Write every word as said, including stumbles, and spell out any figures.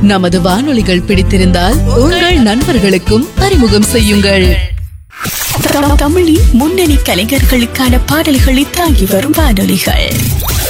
நமது வானொலிகள் பிடித்திருந்தால் உங்கள் நண்பர்களுக்கும் அறிமுகம் செய்யுங்கள். தமிழின் முன்னணி கலைஞர்களுக்கான பாடல்களை தாங்கி வரும் வானொலிகள்